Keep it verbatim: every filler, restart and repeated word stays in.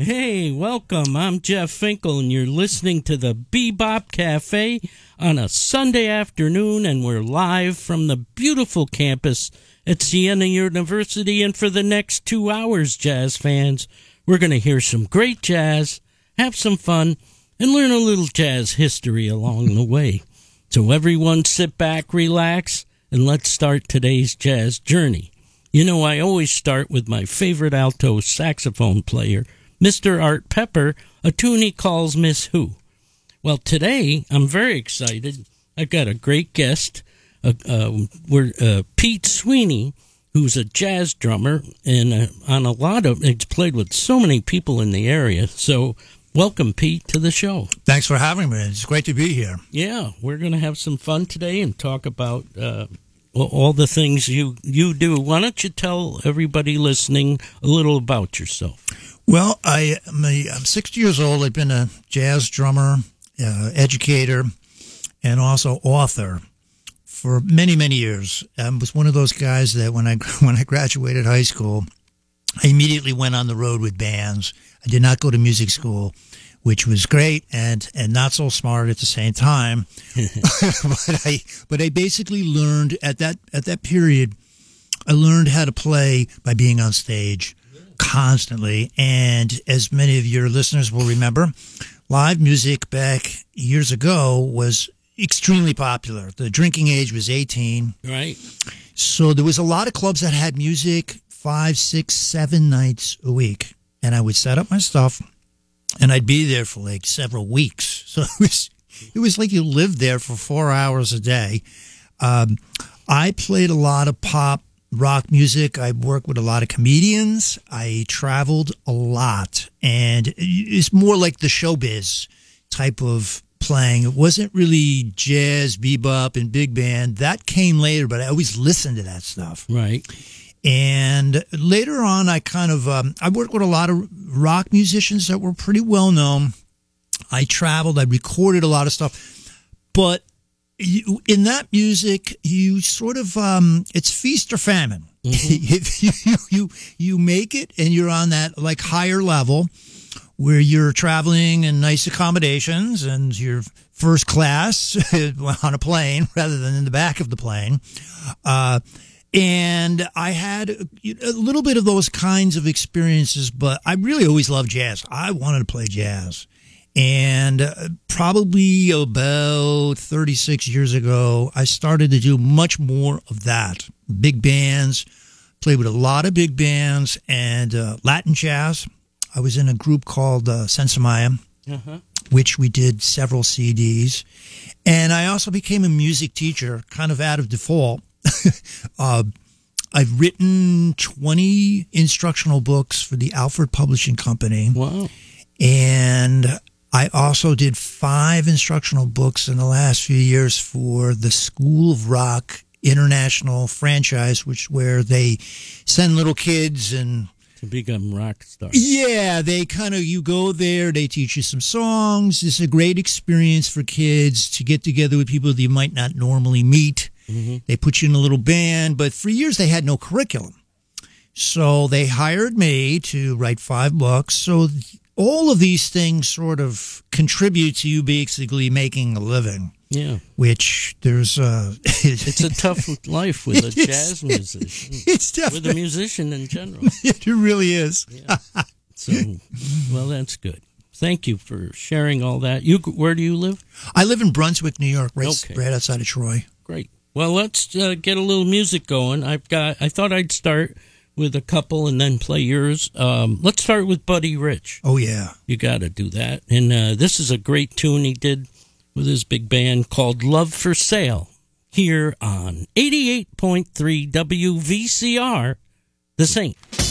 Hey, welcome. I'm Jeff Finkel, and you're listening to the Bebop Cafe on a Sunday afternoon, and we're live from the beautiful campus at Siena University. And for the next two hours, jazz fans, we're going to hear some great jazz, have some fun, and learn a little jazz history along the way. So everyone sit back, relax, and let's start today's jazz journey. You know, I always start with my favorite alto saxophone player, Mister Art Pepper, a tune he calls Miss Who. Well, today, I'm very excited. I've got a great guest. Uh, uh, we're, uh, Pete Sweeney, who's a jazz drummer, and uh, on a lot of, he's played with so many people in the area. So, welcome, Pete, to the show. Thanks for having me. It's great to be here. Yeah, we're going to have some fun today and talk about uh, all the things you, you do. Why don't you tell everybody listening a little about yourself? Well, I, I'm, a, I'm sixty years old. I've been a jazz drummer, uh, educator, and also author for many, many years. I was one of those guys that when I when I graduated high school, I immediately went on the road with bands. I did not go to music school, which was great and, and not so smart at the same time. but I but I basically learned at that at that period, I learned how to play by being on stage constantly. And as many of your listeners will remember, live music back years ago was extremely popular. The drinking age was eighteen. Right. So there was a lot of clubs that had music five, six, seven nights a week. And I would set up my stuff, and I'd be there for like several weeks. So it was it was like you lived there for four hours a day. Um, I played a lot of pop, rock music. I worked with a lot of comedians. I traveled a lot, and it's more like the showbiz type of playing. It wasn't really jazz, bebop, and big band. That came later, but I always listened to that stuff. Right. And later on, I kind of, um, I worked with a lot of rock musicians that were pretty well known. I traveled, I recorded a lot of stuff. But you, in that music, you sort of, um, it's feast or famine. Mm-hmm. If you, you, you, you make it and you're on that like higher level where you're traveling in nice accommodations and you're first class on a plane rather than in the back of the plane. Uh, And I had a little bit of those kinds of experiences, but I really always loved jazz. I wanted to play jazz. And probably about thirty-six years ago, I started to do much more of that. Big bands, played with a lot of big bands, and uh, Latin jazz. I was in a group called uh, Sensimaya, uh-huh. which we did several C Ds. And I also became a music teacher, kind of out of default. uh, I've written twenty instructional books for the Alfred Publishing Company. Wow. And I also did five instructional books in the last few years for the School of Rock International franchise, which where they send little kids and to become rock stars. Yeah, they kind of, you go there, they teach you some songs. It's a great experience for kids to get together with people that you might not normally meet. Mm-hmm. They put you in a little band, but for years they had no curriculum. So they hired me to write five books. So all of these things sort of contribute to you basically making a living. Yeah. Which there's uh it's a tough life with a jazz musician. It's definitely with a musician in general. It really is. Yeah. So, well, that's good. Thank you for sharing all that. You, where do you live? I live in Brunswick, New York, right, okay. right outside of Troy. Great. Well, let's uh, get a little music going. I've got. I thought I'd start with a couple and then play yours. Um, let's start with Buddy Rich. Oh yeah, you got to do that. And uh, this is a great tune he did with his big band called "Love for Sale" here on eighty-eight point three W V C R, The Saint.